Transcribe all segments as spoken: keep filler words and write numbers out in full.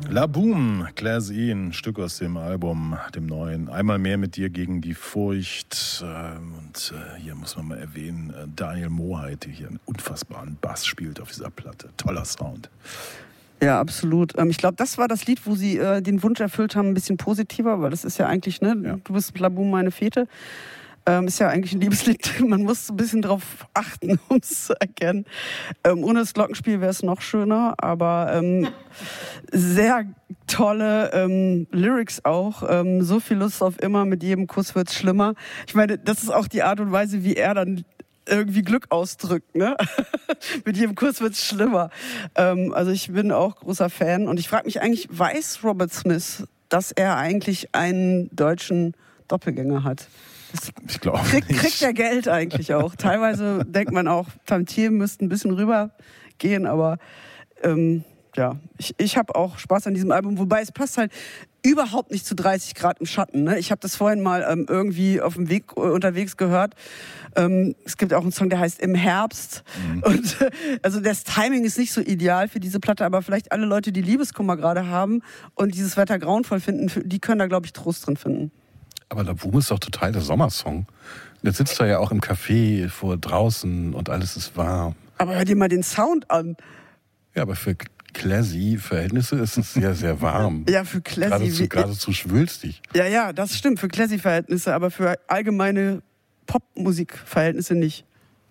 La Boom, Class E, ein Stück aus dem Album, dem neuen. Einmal mehr mit dir gegen die Furcht. Und hier muss man mal erwähnen, Daniel Moheit, der hier einen unfassbaren Bass spielt auf dieser Platte. Toller Sound. Ja, absolut. Ich glaube, das war das Lied, wo sie äh, den Wunsch erfüllt haben, ein bisschen positiver, weil das ist ja eigentlich, ne, ja. Du bist La Boom, meine Fete. Ähm, ist ja eigentlich ein Liebeslied. Man muss ein bisschen drauf achten, um es zu erkennen. Ähm, ohne das Glockenspiel wäre es noch schöner, aber ähm, sehr tolle ähm, Lyrics auch. Ähm, so viel Lust auf immer, mit jedem Kuss wird's schlimmer. Ich meine, das ist auch die Art und Weise, wie er dann irgendwie Glück ausdrückt, ne? Mit jedem Kuss wird's schlimmer. Ähm, also ich bin auch großer Fan und ich frage mich eigentlich, weiß Robert Smith, dass er eigentlich einen deutschen Doppelgänger hat? Das ich glaube krieg, kriegt er Geld eigentlich auch. Teilweise denkt man auch, Tantiemen müssten ein bisschen rübergehen, aber ähm, ja, ich, ich habe auch Spaß an diesem Album, wobei es passt halt überhaupt nicht zu dreißig Grad im Schatten. Ne? Ich habe das vorhin mal ähm, irgendwie auf dem Weg äh, unterwegs gehört. Ähm, es gibt auch einen Song, der heißt Im Herbst. Mhm. Und äh, also das Timing ist nicht so ideal für diese Platte, aber vielleicht alle Leute, die Liebeskummer gerade haben und dieses Wetter grauenvoll finden, die können da, glaube ich, Trost drin finden. Aber La Boom ist doch total der Sommersong. Jetzt sitzt er ja auch im Café vor draußen und alles ist warm. Aber hör dir mal den Sound an. Ja, aber für Classy-Verhältnisse ist es sehr, sehr warm. Ja, für Classy. Geradezu, geradezu schwülstig. Ja, ja, das stimmt, für Classy-Verhältnisse, aber für allgemeine Popmusik-Verhältnisse nicht.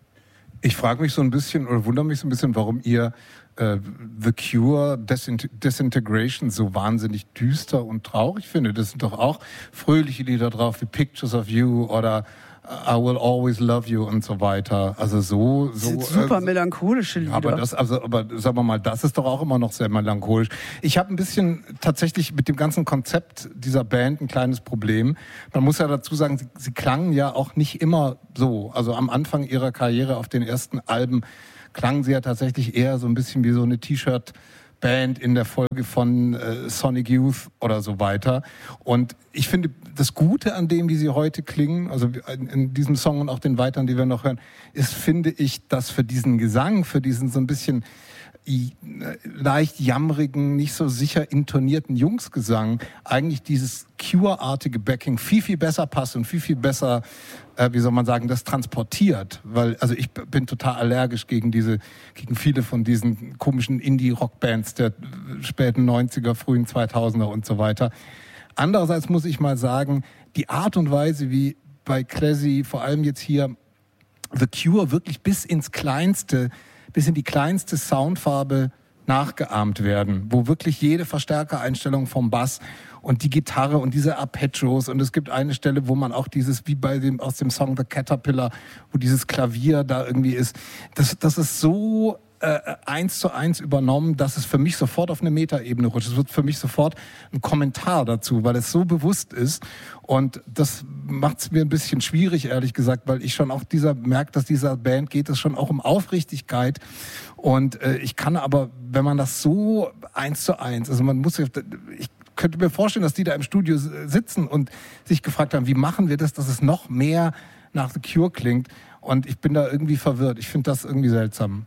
Ich frage mich so ein bisschen oder wundere mich so ein bisschen, warum ihr äh, The Cure, Desint- Disintegration so wahnsinnig düster und traurig findet. Das sind doch auch fröhliche Lieder drauf, wie Pictures of You oder I Will Always Love You und so weiter. Also so, so das sind super äh, melancholische Lieder. Aber das, also, aber sagen wir mal, das ist doch auch immer noch sehr melancholisch. Ich habe ein bisschen tatsächlich mit dem ganzen Konzept dieser Band ein kleines Problem. Man muss ja dazu sagen, sie, sie klangen ja auch nicht immer so. Also am Anfang ihrer Karriere auf den ersten Alben klangen sie ja tatsächlich eher so ein bisschen wie so eine T-Shirt Band in der Folge von äh, Sonic Youth oder so weiter. Und ich finde, das Gute an dem, wie sie heute klingen, also in, in diesem Song und auch den weiteren, die wir noch hören, ist, finde ich, dass für diesen Gesang, für diesen so ein bisschen i, leicht jammerigen, nicht so sicher intonierten Jungsgesang eigentlich dieses Cure-artige Backing viel, viel besser passt und viel, viel besser, äh, wie soll man sagen, das transportiert. Weil, also ich bin total allergisch gegen diese, gegen viele von diesen komischen Indie-Rock-Bands der späten neunziger, frühen zweitausender und so weiter. Andererseits muss ich mal sagen, die Art und Weise, wie bei Classy, vor allem jetzt hier The Cure, wirklich bis ins Kleinste, bis in die kleinste Soundfarbe nachgeahmt werden, wo wirklich jede Verstärkereinstellung vom Bass und die Gitarre und diese Arpeggios, und es gibt eine Stelle, wo man auch dieses, wie bei dem, aus dem Song The Caterpillar, wo dieses Klavier da irgendwie ist, das, das ist so äh, eins zu eins übernommen, dass es für mich sofort auf eine Metaebene rutscht. Es wird für mich sofort ein Kommentar dazu, weil es so bewusst ist, und das macht es mir ein bisschen schwierig, ehrlich gesagt, weil ich schon auch dieser merke, dass dieser Band geht es schon auch um Aufrichtigkeit, und äh, ich kann aber, wenn man das so eins zu eins, also man muss, ich könnte mir vorstellen, dass die da im Studio sitzen und sich gefragt haben, wie machen wir das, dass es noch mehr nach The Cure klingt, und ich bin da irgendwie verwirrt. Ich finde das irgendwie seltsam.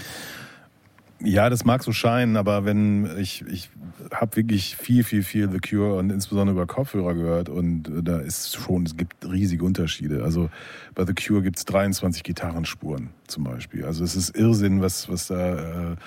Ja, das mag so scheinen, aber wenn ich, ich habe wirklich viel, viel, viel The Cure und insbesondere über Kopfhörer gehört, und da ist schon, es gibt riesige Unterschiede. Also bei The Cure gibt es dreiundzwanzig Gitarrenspuren zum Beispiel. Also es ist Irrsinn, was, was da äh,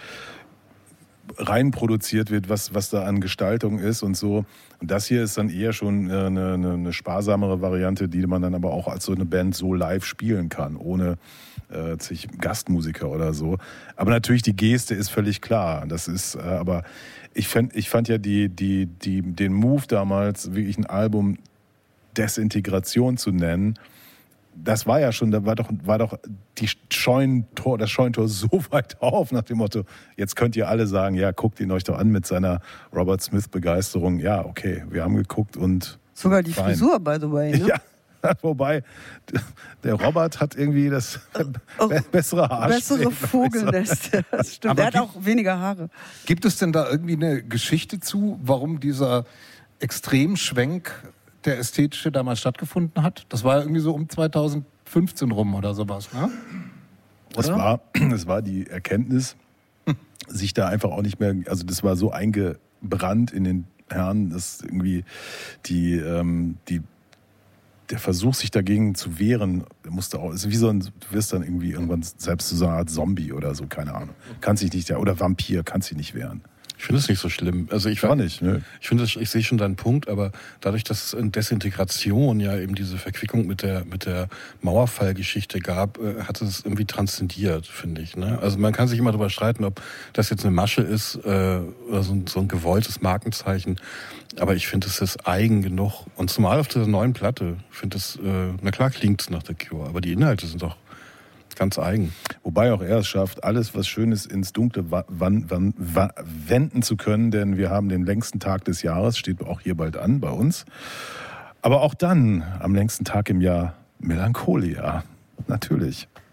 rein produziert wird, was, was da an Gestaltung ist und so. Und das hier ist dann eher schon eine, eine, eine sparsamere Variante, die man dann aber auch als so eine Band so live spielen kann, ohne äh, zig Gastmusiker oder so. Aber natürlich die Geste ist völlig klar. Das ist, äh, aber ich fand, ich fand ja die, die, die, den Move damals, wirklich ein Album Desintegration zu nennen, das war ja schon, da war doch, war doch die Scheunentor, das Scheunentor so weit auf, nach dem Motto, jetzt könnt ihr alle sagen, ja, guckt ihn euch doch an mit seiner Robert Smith-Begeisterung. Ja, okay, wir haben geguckt und... Sogar die fein. Frisur, by the way, ne? Ja, wobei, der Robert hat irgendwie das oh, bessere Haare. Bessere Vogelnest, das stimmt. Aber er hat gibt, auch weniger Haare. Gibt es denn da irgendwie eine Geschichte zu, warum dieser Extremschwenk der ästhetische damals stattgefunden hat? Das war ja irgendwie so um zweitausendfünfzehn rum oder sowas, ne? Das war, das war die Erkenntnis, sich da einfach auch nicht mehr, also das war so einge, Brand in den Herren, dass irgendwie die, ähm, die, der Versuch, sich dagegen zu wehren, musste auch, ist wie so ein, du wirst dann irgendwie irgendwann selbst so eine Art Zombie oder so, keine Ahnung. Kannst dich nicht, oder Vampir, kannst dich nicht wehren. Ich finde es nicht so schlimm. Also ich war nicht, ne? Ich finde, ich sehe schon deinen Punkt, aber dadurch, dass es in Desintegration ja eben diese Verquickung mit der mit der Mauerfallgeschichte gab, äh, hat es irgendwie transzendiert, finde ich. Ne? Also man kann sich immer darüber streiten, ob das jetzt eine Masche ist äh, oder so ein, so ein gewolltes Markenzeichen. Aber ich finde, es ist eigen genug. Und zumal auf dieser neuen Platte, ich finde es, äh, na klar klingt es nach The Cure, aber die Inhalte sind doch ganz eigen. Wobei auch er es schafft, alles, was Schönes ins Dunkle wa- wan- wan- wa- wenden zu können, denn wir haben den längsten Tag des Jahres, steht auch hier bald an bei uns. Aber auch dann, am längsten Tag im Jahr, Melancholia. Natürlich.